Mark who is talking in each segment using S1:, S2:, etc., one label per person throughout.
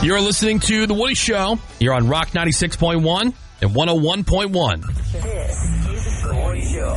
S1: You're listening to The Woody Show. You're on Rock 96.1 and 101.1.
S2: This is The Woody Show.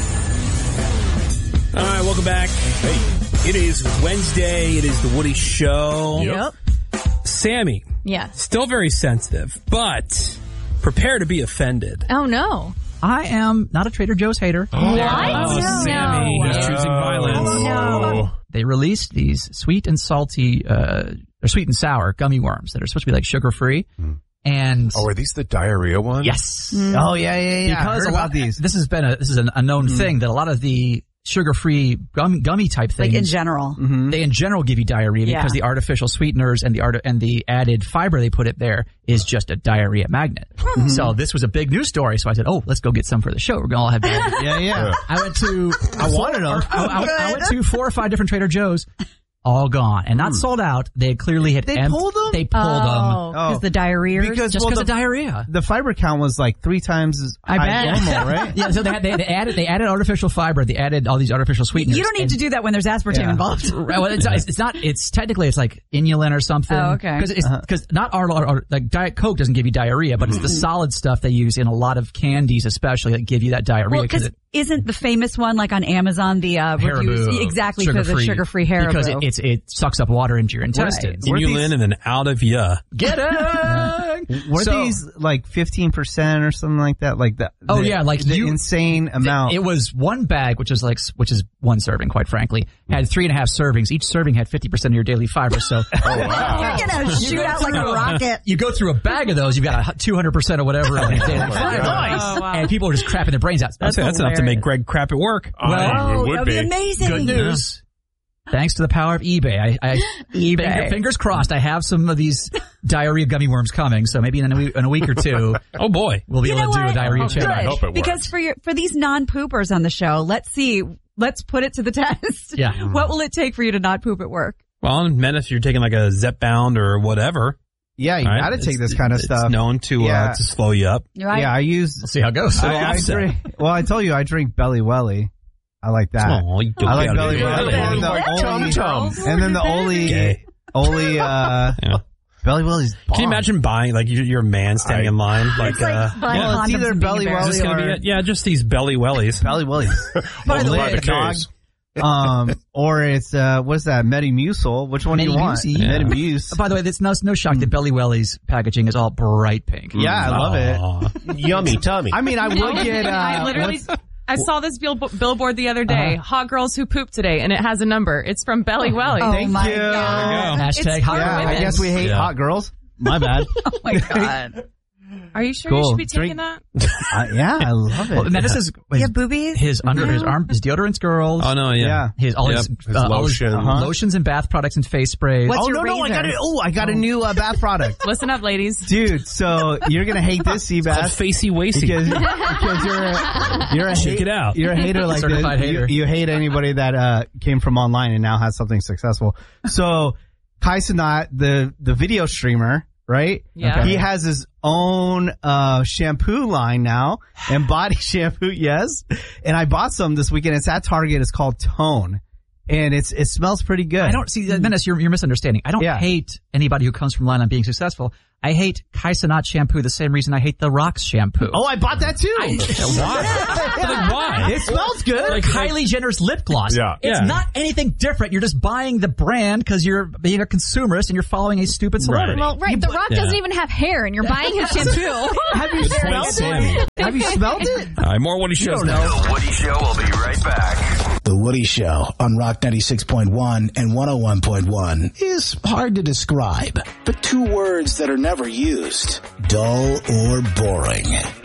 S1: All right, welcome back. Hey, it is Wednesday. It is The Woody Show.
S3: Yep.
S1: Sammy.
S3: Yeah.
S1: Still very sensitive, but prepare to be offended.
S3: Oh, no.
S4: I am not a Trader Joe's hater.
S3: What?
S1: Oh, Sammy. He's choosing violence.
S3: Oh, no.
S4: They released these sweet and salty, or sweet and sour gummy worms that are supposed to be like sugar-free. And
S5: are these the diarrhea ones?
S4: yes.
S6: Oh, yeah.
S4: Because
S6: I heard about these.
S4: This is a known thing that a lot of the sugar-free gummy type things,
S3: Like in general.
S4: they in general give you diarrhea because the artificial sweeteners and the added fiber they put it there is just a diarrhea magnet. So this was a big news story. So I said, "Oh, let's go get some for the show. We're gonna all have diarrhea."
S6: Yeah.
S4: I went to I went to 4 or 5 different Trader Joe's. All gone and not sold out. They clearly had
S6: pulled them?
S4: They pulled them
S3: Because the diarrhea.
S6: Because
S4: just because of diarrhea.
S6: the fiber count was like 3 times as high
S3: bet.
S6: normal, right?
S4: Yeah, so they added artificial fiber. They added all these artificial sweeteners.
S3: You don't need to do that when there's aspartame involved.
S4: Right, well, it's not. It's technically it's like inulin or something.
S3: Oh, okay.
S4: Because not our like Diet Coke doesn't give you diarrhea, but it's the solid stuff they use in a lot of candies, especially that give you that diarrhea.
S3: Well, because isn't the famous one like on Amazon the reviews
S4: Haribo,
S3: exactly because it's sugar-free Haribo?
S4: Because it sucks up water into your intestines.
S1: Inulin and then out of ya.
S4: Get it?
S6: Weren't these like 15% or something like that? Like the the insane amount.
S4: It was one bag, which is one serving, quite frankly, had 3.5 servings. Each serving had 50% of your daily fiber. So
S3: You're gonna shoot out like a rocket.
S4: you go through a bag of those, you've got 200% or whatever of your daily fiber.
S3: Oh, wow.
S4: And people are just crapping their brains out.
S1: That's enough to make Greg crap at work.
S3: Oh,
S5: it would
S3: that would be
S5: be.
S3: amazing.
S4: Good news. Thanks to the power of eBay.
S3: eBay.
S4: Fingers crossed, I have some of these diarrhea gummy worms coming, so maybe in a week or two,
S1: Oh, boy.
S4: we'll be able to do a diarrhea
S3: Good.
S4: check.
S5: I hope it
S3: Because for these non-poopers on the show, let's put it to the test.
S4: Yeah.
S3: What will it take for you to not poop at work?
S1: Well, and then if you're taking like a Zepbound or whatever.
S6: Yeah, you
S1: right,
S6: got to take this kind of stuff.
S1: It's known to slow you up.
S3: Right?
S6: Yeah, I use.
S4: We'll see how it goes.
S6: I drink. Well, I told you I drink Belly Welly. I like that.
S1: Oh, you don't
S6: I like
S1: gotta
S6: Belly
S1: do
S6: Welly.
S1: that.
S6: And then the Oli Belly Welly's bomb.
S1: Can you imagine buying, like, you're a man standing in line? Like,
S3: It's like buying
S6: well, it's
S3: condoms
S6: either
S3: and
S6: Belly
S3: Beanie Bears.
S6: Welly
S1: is this going to be
S6: or
S1: it? Yeah, just these belly wellies.
S6: Belly Wellies.
S4: By the
S5: By
S4: way,
S5: the case.
S6: Or it's what's that? Metamucil. Which one do you want?
S4: Metamucil.
S1: Yeah.
S6: Metamuse.
S4: by the way, it's no shock that Belly Welly's packaging is all bright pink.
S6: Yeah, I love it.
S1: Aw.
S5: Yummy tummy.
S6: I mean, I would get.
S7: I literally, I saw this billboard the other day. Hot girls who poop today, and it has a number. It's from Belly Welly.
S3: Oh
S6: Thank
S3: my
S6: you.
S3: God.
S4: Hashtag
S7: It's
S4: hot
S6: Yeah,
S7: women.
S6: I guess we hate
S1: Yeah.
S6: hot girls. My bad.
S3: Oh my God.
S7: Are you sure
S6: Cool.
S7: you should be
S6: Drink-
S7: taking that?
S6: Yeah, I love it.
S4: Well, and then this is
S3: You have boobies?
S4: his deodorant's girls.
S1: Oh, no, yeah.
S6: Yeah.
S4: All
S1: Yep.
S4: his,
S5: His
S4: all
S5: lotion.
S4: lotions and bath products and face sprays.
S3: What's
S6: Oh
S3: your
S6: no,
S3: razor?
S6: I got a new bath product,
S7: Listen up, ladies.
S6: dude. So you're gonna hate this,
S1: Called
S6: Seabass,
S1: Facey Wacy.
S6: because you're a
S1: Check it out.
S6: You're a hater like
S4: Certified
S6: this.
S4: hater.
S6: You hate anybody that came from online and now has something successful. So Kai Cenat, the video streamer, right?
S7: Yeah.
S6: He has his own shampoo line now and body shampoo, yes. And I bought some this weekend. It's at Target. It's called Tone. And it smells pretty good.
S4: I don't see, Menace, you're misunderstanding. I don't hate anybody who comes from line on being successful. I hate Kai Cenat shampoo the same reason I hate the Rock's shampoo.
S6: Oh, I bought that too.
S1: Why?
S6: It smells good.
S4: Like highly generous lip gloss.
S5: Yeah.
S4: It's
S1: Yeah.
S4: not anything different. You're just buying the brand because you're being a consumerist and you're following a stupid celebrity.
S3: Well, right. The Rock doesn't even have hair, and you're buying his shampoo.
S6: Have you smelled it? Have you smelled it?
S1: All right, more Woody Shows now.
S2: The Woody Show will be right back.
S8: The Woody Show on Rock 96.1 and 101.1 is hard to describe, but 2 words that are never used: dull or boring.